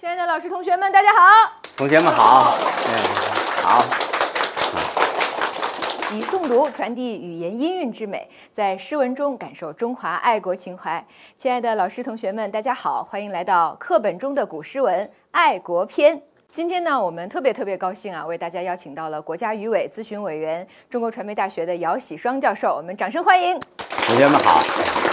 亲爱的老师、同学们，大家好！ 同学们好，好。 以诵读传递语言音韵之美，在诗文中感受中华爱国情怀。亲爱的老师、同学们，大家好，欢迎来到课本中的古诗文《爱国篇》。今天呢，我们特别高兴啊，为大家邀请到了国家语委咨询委员、中国传媒大学的姚喜双教授，我们掌声欢迎。 同学们好。